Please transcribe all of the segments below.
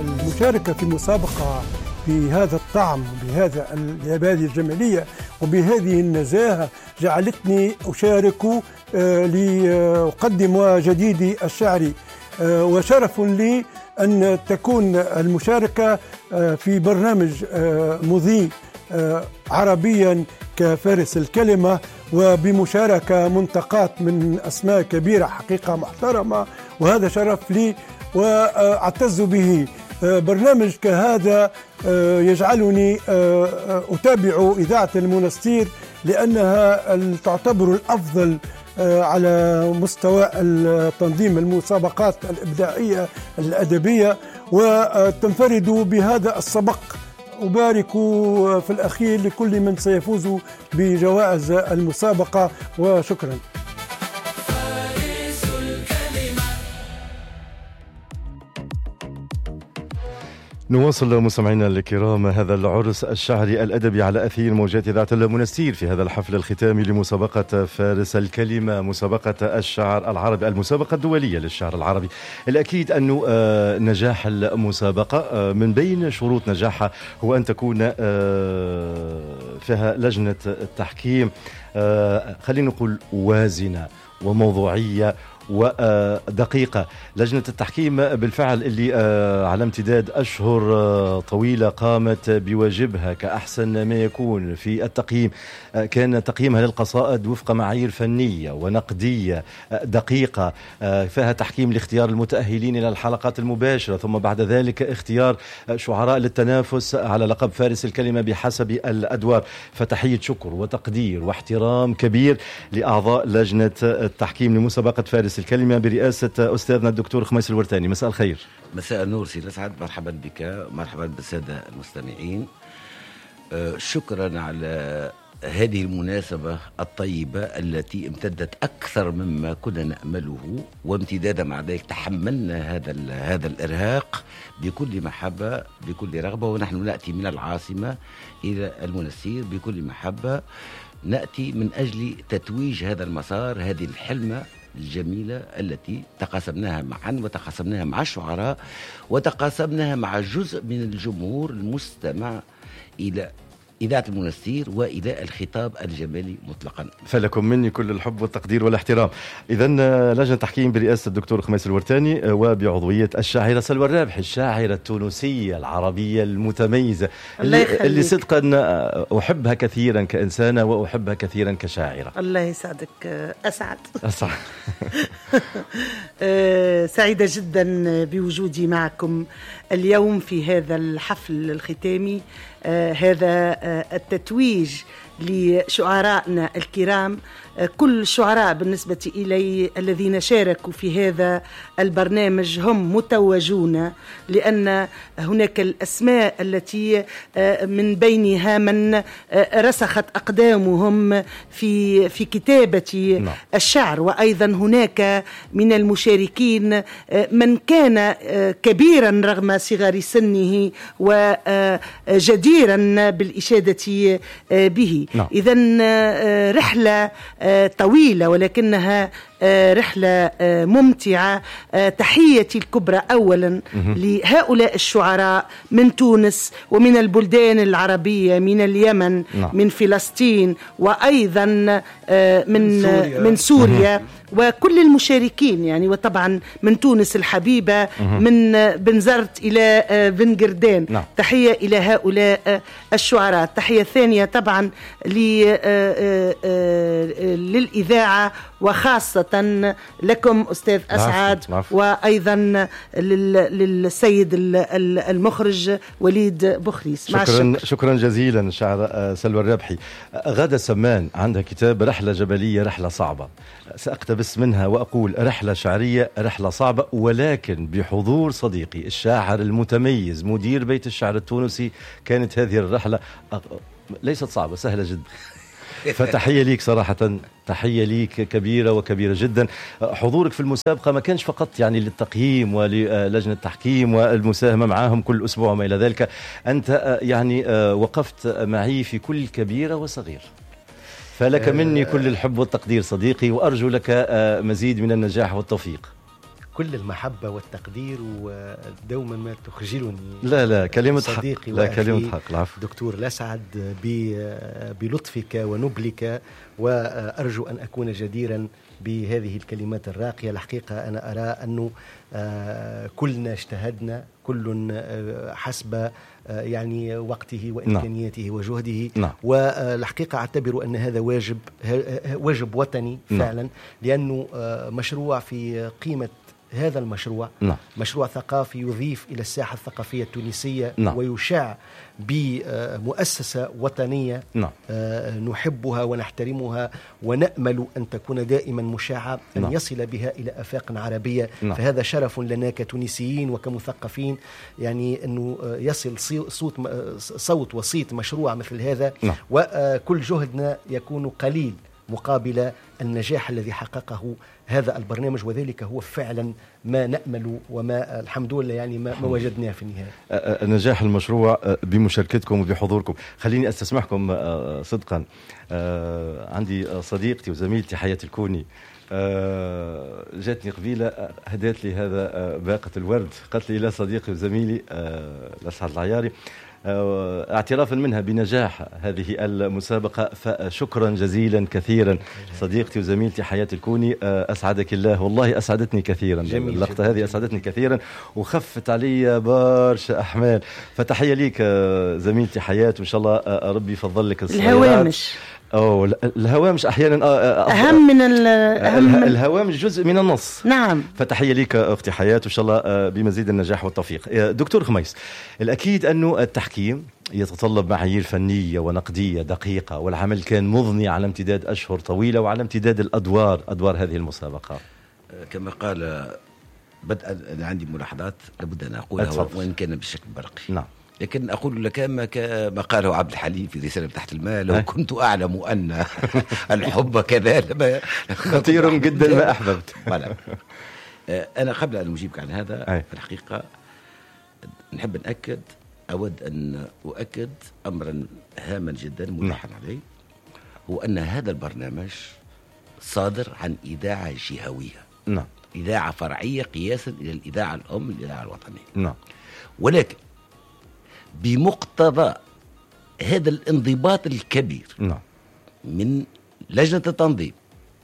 المشاركة في مسابقة بهذا الطعم بهذه الجمالية وبهذه النزاهة جعلتني أشارك لأقدم جديدي الشعري، وشرف لي أن تكون المشاركة في برنامج مضيء عربيا كفارس الكلمة، وبمشاركة منتقات من أسماء كبيرة حقيقة محترمة، وهذا شرف لي وأعتز به. برنامج كهذا يجعلني أتابع إذاعة المنستير لأنها تعتبر الأفضل على مستوى تنظيم المسابقات الإبداعية الأدبية، وتنفرد بهذا السبق. أبارك في الأخير لكل من سيفوز بجوائز المسابقة، وشكرا. نواصل مستمعينا الكرام هذا العرس الشعري الأدبي على أثير موجات إذاعة المنستير في هذا الحفل الختامي لمسابقة فارس الكلمة، مسابقة الشعر العربي، المسابقة الدولية للشعر العربي. الأكيد أن نجاح المسابقة من بين شروط نجاحها هو أن تكون فيها لجنة التحكيم خلينا نقول وازنة وموضوعية ودقيقة. لجنة التحكيم بالفعل اللي على امتداد أشهر طويلة قامت بواجبها كأحسن ما يكون في التقييم. كان تقييمها للقصائد وفق معايير فنية ونقدية دقيقة، فيها تحكيم لاختيار المتأهلين إلى الحلقات المباشرة، ثم بعد ذلك اختيار شعراء للتنافس على لقب فارس الكلمة بحسب الأدوار. فتحية شكر وتقدير واحترام كبير لأعضاء لجنة التحكيم لمسابقة فارس الكلمة برئاسة أستاذنا الدكتور خميس الورتاني. مساء الخير. مساء النور سي الأسعد، مرحبا بك، مرحبا بالسادة المستمعين. شكرا على هذه المناسبة الطيبة التي امتدت أكثر مما كنا نأمله، وامتدادا مع ذلك تحملنا هذا الإرهاق بكل محبة بكل رغبة، ونحن نأتي من العاصمة إلى المنستير بكل محبة، نأتي من أجل تتويج هذا المسار، هذه الحلمة الجميلة التي تقاسمناها معا، وتقاسمناها مع الشعراء، وتقاسمناها مع جزء من الجمهور المستمع إلى إذاعة المنستير وإلى الخطاب الجمالي مطلقا. فلكم مني كل الحب والتقدير والاحترام. إذن لجنة تحكيم برئاسة الدكتور خميس الورتاني وبعضوية الشاعرة سلوى الرابحي، الشاعرة التونسية العربية المتميزة اللي صدقا أحبها كثيرا كإنسانة وأحبها كثيرا كشاعرة. الله يسعدك. أسعد سعيدة جدا بوجودي معكم اليوم في هذا الحفل الختامي، هذا التتويج لشعرائنا الكرام. كل الشعراء بالنسبة إلي الذين شاركوا في هذا البرنامج هم متوجون، لأن هناك الأسماء التي من بينها من رسخت أقدامهم في كتابة الشعر، وأيضا هناك من المشاركين من كان كبيرا رغم صغر سنه وجديرا بالإشادة به. إذن رحلة طويلة ولكنها رحلة ممتعة. تحيتي الكبرى أولا لهؤلاء الشعراء من تونس ومن البلدان العربية، من اليمن، من فلسطين، وأيضا من سوريا وكل المشاركين يعني، وطبعا من تونس الحبيبة، من بنزرت إلى بنجردان. تحية إلى هؤلاء الشعراء. تحية ثانية طبعا للإذاعة، وخاصة لكم أستاذ أسعد، وأيضا للسيد المخرج وليد بخريس. شكرا جزيلا الشاعرة سلوى الرابحي. غادة سمان عندها كتاب رحلة جبلية رحلة صعبة، سأقتبس منها وأقول: رحلة شعرية رحلة صعبة، ولكن بحضور صديقي الشاعر المتميز مدير بيت الشعر التونسي. كانت هذه الرحلة ليست صعبة، سهلة جدا. فتحية ليك صراحة، تحية ليك كبيرة وكبيرة جدا. حضورك في المسابقة ما كانش فقط يعني للتقييم وللجنة التحكيم والمساهمة معهم كل أسبوع وما إلى ذلك، أنت يعني وقفت معي في كل كبيرة وصغير، فلك مني كل الحب والتقدير صديقي، وأرجو لك مزيد من النجاح والتوفيق. كل المحبة والتقدير، ودوما ما تخجلني لا كلمة صديقي حق، لا كلمة حق، العفو دكتور الأسعد بلطفك ونبلك، وأرجو أن أكون جديرا بهذه الكلمات الراقية. الحقيقة أنا أرى أنه كلنا اجتهدنا، كل حسب يعني وقته وإمكانياته وجهده، والحقيقة أعتبر أن هذا واجب وطني فعلا، لأنه مشروع في قيمة هذا المشروع، مشروع ثقافي يضيف إلى الساحة الثقافية التونسية، ويشع بمؤسسة وطنية نحبها ونحترمها ونأمل أن تكون دائما مشاعة، أن يصل بها إلى آفاق عربية. فهذا شرف لنا كتونسيين وكمثقفين، يعني أنه يصل صوت وصيت مشروع مثل هذا، وكل جهدنا يكون قليل مقابل النجاح الذي حققه هذا البرنامج، وذلك هو فعلا ما نأمل وما الحمد لله يعني ما وجدناه في النهاية. نجاح المشروع بمشاركتكم وبحضوركم. خليني أستسمحكم صدقا، عندي صديقتي وزميلتي حياة الكوني جاتني قبيلة هدات لي هذا باقة الورد، قالت لي لا صديقي وزميلي الأسعد العياري اعترافا منها بنجاح هذه المسابقة، فشكرا جزيلا كثيرا صديقتي وزميلتي حياة الكوني، أسعدك الله، والله أسعدتني كثيرا اللقطة هذه، أسعدتني كثيرا وخفت علي برشا أحمال. فتحية ليك زميلتي حياة، وإن شاء الله ربي يفضل لك الهوامش. الهوامش أحيانا أهم من الهوامش جزء من النص. نعم. فتحية ليك أختي حياة، وإن شاء الله بمزيد النجاح والتوفيق. دكتور خميس، الأكيد أنه التحكيم يتطلب معايير فنية ونقدية دقيقة، والعمل كان مضني على امتداد أشهر طويلة وعلى امتداد أدوار هذه المسابقة. كما قال بدءا أنا عندي ملاحظات لابد أن أقولها وإن كان بشكل برقي. نعم. لكن أقول لك ما قاله عبد الحليم في رسالة تحت الماء: لو كنت أعلم أن الحب كذا خطير جدا ما أحببت. أنا قبل أن أجيبك عن هذا في الحقيقة نحب أود أن أؤكد أمرا هاما جدا ملحا عليه، هو أن هذا البرنامج صادر عن إذاعة جهوية، إذاعة فرعية قياسا إلى الإذاعة الأم، الإذاعة الوطنية. ولكن بمقتضى هذا الانضباط الكبير من لجنة التنظيم،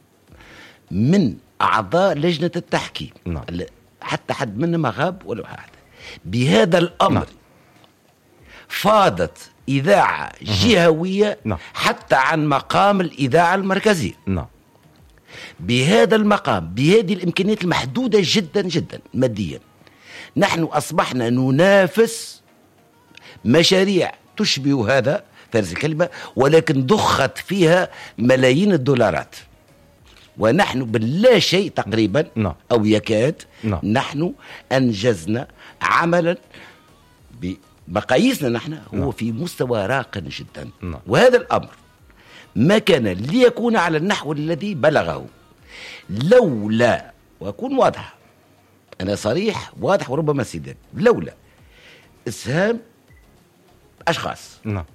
من أعضاء لجنة التحكيم، حتى حد منا ما غاب ولا واحد، بهذا الأمر فاضت إذاعة جهوية حتى عن مقام الإذاعة المركزية. بهذا المقام، بهذه الإمكانيات المحدودة جدا جدا ماديا، نحن أصبحنا ننافس مشاريع تشبه هذا فارس الكلمة، ولكن ضخت فيها ملايين الدولارات، ونحن باللا شيء تقريبا أو يكاد نحن أنجزنا عملا بمقاييسنا نحن هو في مستوى راق جدا. وهذا الأمر ما كان ليكون على النحو الذي بلغه لولا، وأكون واضح، أنا صريح واضح وربما سيدان، لولا إسهام أشخاص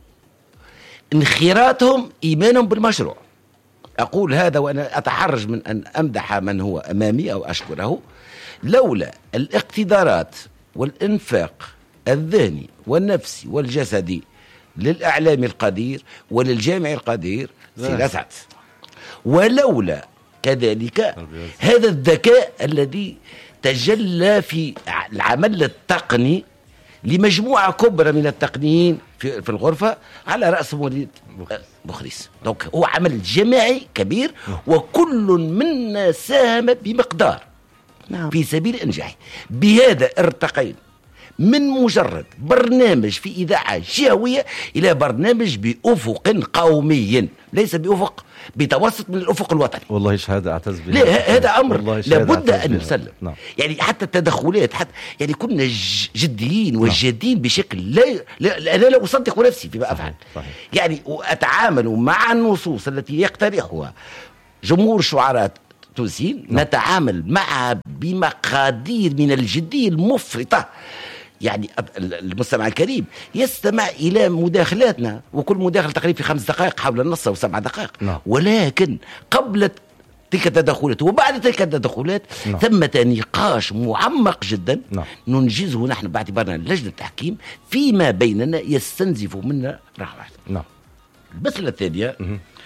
انخراطهم إيمانهم بالمشروع. أقول هذا وأنا أتحرج من أن أمدح من هو أمامي أو أشكره. لولا الاقتدارات والإنفاق الذهني والنفسي والجسدي للإعلام القدير وللجامع القدير سي أسعد، ولولا كذلك هذا الذكاء الذي تجلى في العمل التقني لمجموعة كبرى من التقنيين في الغرفة على رأس وليد بخريس. دونك هو عمل جماعي كبير، وكل منا ساهم بمقدار في سبيل الإنجاح. بهذا ارتقينا من مجرد برنامج في إذاعة جهوية إلى برنامج بأفق قومي، ليس بأفق بتوسط من الأفق الوطني. والله شهادة أعتز به. لا، هذا أمر لابد أن يسلم. يعني حتى التدخلات، حتى يعني كنا جديين وجادين بشكل أنا لا أصدق نفسي فيما أفعل. يعني أتعامل مع النصوص التي يقترحها جمهور الشعراء التونسيين، نتعامل معها بمقادير من الجدية المفرطة. يعني المستمع الكريم يستمع إلى مداخلاتنا، وكل مداخلة تقريبا في 5 دقائق حول النص أو 7 دقائق. ولكن قبل تلك التدخلات. وبعد تلك التدخلات ثمة نقاش معمق جدا ننجزه نحن باعتبارنا لجنة التحكيم فيما بيننا يستنزف منا راحة واحدة. المسألة الثانية،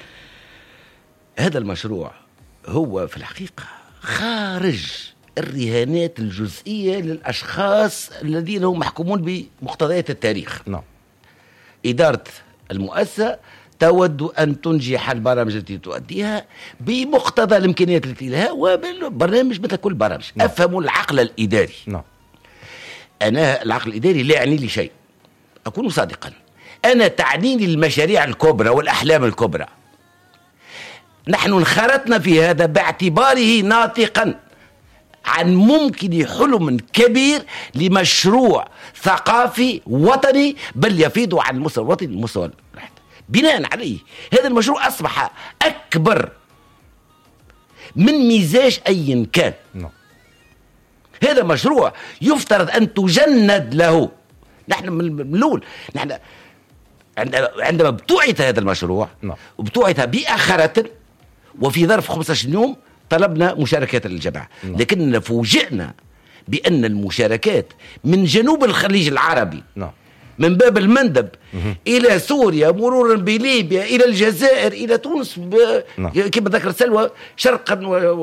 هذا المشروع هو في الحقيقة خارج الرهانات الجزئية للأشخاص الذين هم محكومون بمقتضيات التاريخ. إدارة المؤسسة تود أن تنجح البرامج التي تؤديها بمقتضى الإمكانيات التي لها وبالبرنامج مثل كل برامج. أفهم العقل الإداري. أنا العقل الإداري لا يعني لي شيء، أكون صادقا. أنا تعنيني المشاريع الكبرى والأحلام الكبرى. نحن انخرطنا في هذا باعتباره ناطقا عن ممكن حلم كبير لمشروع ثقافي وطني، بل يفيض عن المستوى الوطني للمستوى الواحد. بناء عليه هذا المشروع أصبح أكبر من مزاج أي كان. هذا مشروع يفترض أن تجند له. نحن من الأول نحن عندما ابتعث هذا المشروع وابتعث بأخرة وفي ظرف 15 يوم طلبنا مشاركات الجماعة، لكننا فوجئنا بأن المشاركات من جنوب الخليج العربي من باب المندب إلى سوريا مرورا بليبيا إلى الجزائر إلى تونس كما ذكر سلوى شرقا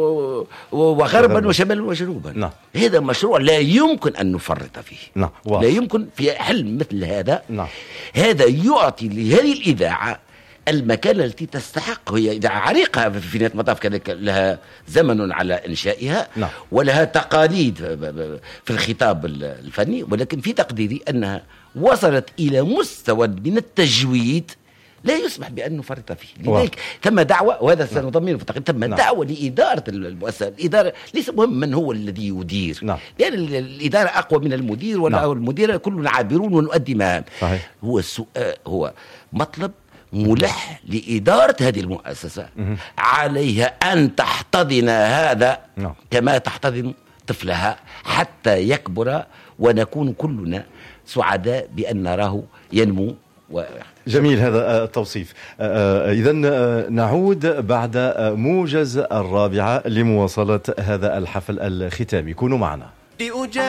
وغربا وشمالا وجنوبا. هذا مشروع لا يمكن أن نفرط فيه. لا يمكن في حلم مثل هذا. هذا يعطي لهذه الإذاعة المكان التي تستحق. هي إذاعة عريقة في نهاية المطاف، كان لها زمن على إنشائها ولها تقاليد في الخطاب الفني، ولكن في تقديري أنها وصلت إلى مستوى من التجويد لا يسمح بأن نفرط فيه. لذلك تم دعوة، وهذا سنضمنه في التقرير، تم دعوة لإدارة المؤسسة. الإدارة ليس مهم من هو الذي يدير، لأن الإدارة أقوى من المدير ولا المدير، كلنا عابرون ونؤدي مهام. هو السؤال هو مطلب ملح لإدارة هذه المؤسسة، عليها أن تحتضن هذا كما تحتضن طفلها حتى يكبر ونكون كلنا سعداء بأن نراه ينمو. جميل هذا التوصيف. إذن نعود بعد موجز 4 لمواصلة هذا الحفل الختامي. كونوا معنا.